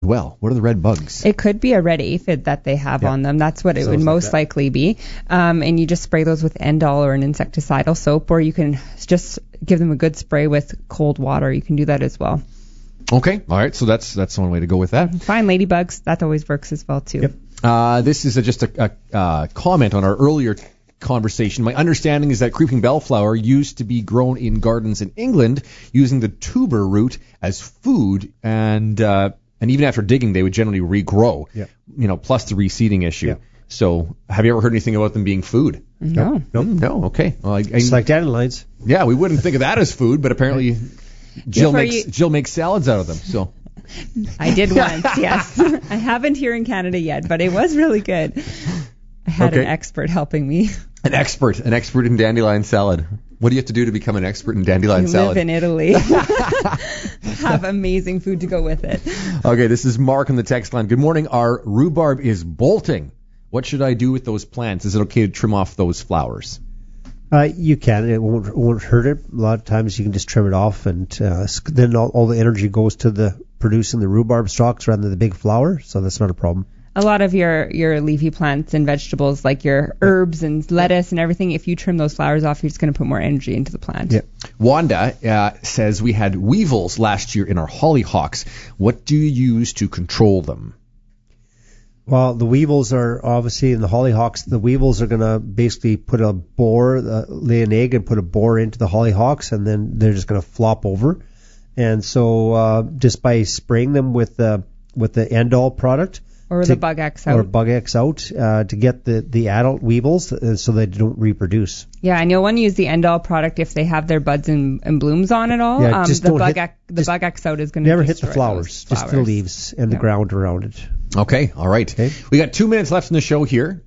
well. What are the red bugs? It could be a red aphid that they have on them. That's what it would most likely be. And you just spray those with Endol or an insecticidal soap, or you can just give them a good spray with cold water. You can do that as well. Okay. All right. So that's one way to go with that. Fine ladybugs. That always works as well, too. Yep. This is just a comment on our earlier conversation. My understanding is that creeping bellflower used to be grown in gardens in England using the tuber root as food, and even after digging, they would generally regrow. Yeah. Plus the reseeding issue. Yeah. So, have you ever heard anything about them being food? No. No. Okay. Well, it's like dandelions. Yeah, we wouldn't think of that as food, but apparently Jill makes salads out of them. So. I did once. Yes. I haven't here in Canada yet, but it was really good. I had an expert helping me. An expert in dandelion salad. What do you have to do to become an expert in dandelion salad? Live in Italy. Have amazing food to go with it. Okay, this is Mark on the text line. Good morning. Our rhubarb is bolting. What should I do with those plants? Is it okay to trim off those flowers? You can. It won't hurt it. A lot of times you can just trim it off, and then all the energy goes to the producing the rhubarb stalks rather than the big flower, so that's not a problem. A lot of your leafy plants and vegetables, like your herbs and lettuce and everything, if you trim those flowers off, you're just going to put more energy into the plant. Yeah. Wanda says we had weevils last year in our hollyhocks. What do you use to control them? Well, the weevils are obviously in the hollyhocks. The weevils are going to basically put a boar, lay an egg and put a boar into the hollyhocks, and then they're just going to flop over. And so just by spraying them with the Endol product, or the Bug X out. Or Bug X out to get the adult weevils so they don't reproduce. Yeah, and you'll want to use the Endol product if they have their buds and blooms on at all. Yeah, just the Bug X out is going to never hit the flowers, just the leaves and the ground around it. Okay, all right. Okay. We got 2 minutes left in the show here.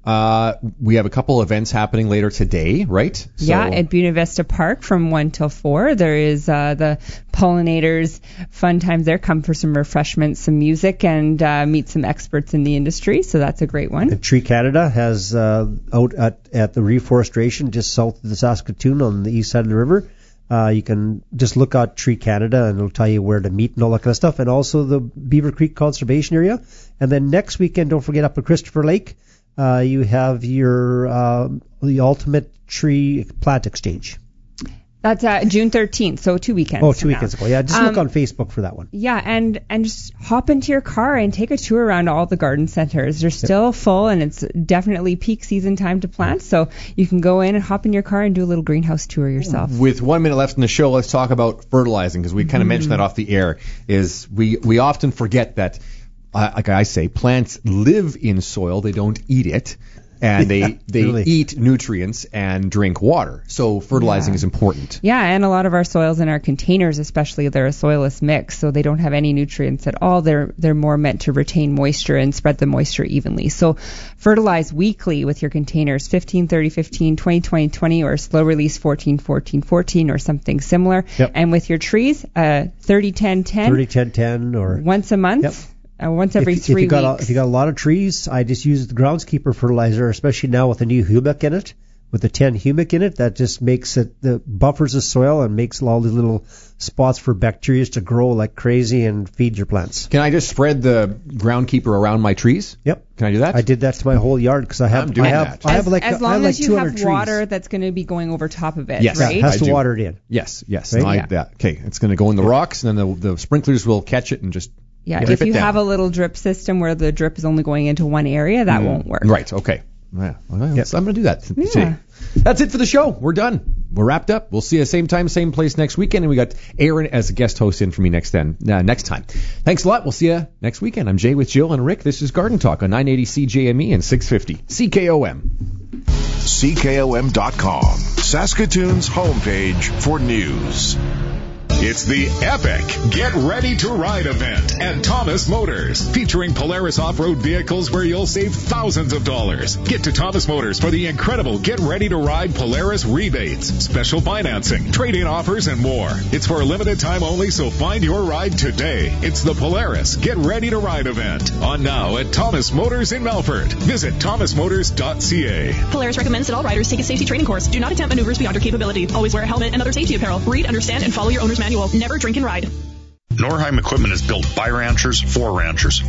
We have a couple events happening later today, right? Yeah, at Buena Vista Park from 1 till 4. There is the pollinators, fun times there. Come for some refreshments, some music, and meet some experts in the industry. So that's a great one. And Tree Canada has out at the reforestation just south of the Saskatoon on the east side of the river. You can just look out Tree Canada and it'll tell you where to meet and all that kind of stuff. And also the Beaver Creek Conservation Area. And then next weekend, don't forget up at Christopher Lake, you have your the Ultimate Tree Plant Exchange. That's June 13th, so 2 weekends. Oh, 2 weekends ago. Yeah, just look on Facebook for that one. Yeah, and just hop into your car and take a tour around all the garden centers. They're still full, and it's definitely peak season time to plant, so you can go in and hop in your car and do a little greenhouse tour yourself. With 1 minute left in the show, let's talk about fertilizing, because we kind of mentioned that off the air. Is we often forget that, like I say, plants live in soil, they don't eat it. And they really eat nutrients and drink water. So fertilizing is important. Yeah, and a lot of our soils in our containers, especially, they're a soilless mix, so they don't have any nutrients at all. They're more meant to retain moisture and spread the moisture evenly. So fertilize weekly with your containers, 15, 30, 15, 20, 20, 20, or slow release 14, 14, 14, or something similar. Yep. And with your trees, 30, 10, 10. 30, 10, 10, or once a month. Yep. Once every 3 weeks. If you got a lot of trees, I just use the groundskeeper fertilizer, especially now with the new humic in it, with the 10 humic in it. That just makes it, buffers the soil and makes all these little spots for bacteria to grow like crazy and feed your plants. Can I just spread the groundkeeper around my trees? Yep. Can I do that? I did that to my whole yard because I have like as long as you have trees. Water that's going to be going over top of it, yes. right? Yeah, it has to water it in. Yes. Right? Okay, it's going to go in the rocks, and then the sprinklers will catch it and just. Yeah, if you have a little drip system where the drip is only going into one area, that won't work. Right, okay. Yeah. Well, I'm going to do that today. That's it for the show. We're done. We're wrapped up. We'll see you same time, same place next weekend. And we got Aaron as a guest host in for me next time. Thanks a lot. We'll see you next weekend. I'm Jay with Jill and Rick. This is Garden Talk on 980 CJME and 650 CKOM. CKOM.com, Saskatoon's homepage for news. It's the epic Get Ready to Ride event at Thomas Motors, featuring Polaris off-road vehicles where you'll save thousands of dollars. Get to Thomas Motors for the incredible Get Ready to Ride Polaris rebates, special financing, trade-in offers, and more. It's for a limited time only, so find your ride today. It's the Polaris Get Ready to Ride event, on now at Thomas Motors in Melfort. Visit thomasmotors.ca. Polaris recommends that all riders take a safety training course. Do not attempt maneuvers beyond your capability. Always wear a helmet and other safety apparel. Read, understand, and follow your owner's manual. Never drink and ride. Norheim Equipment is built by ranchers for ranchers.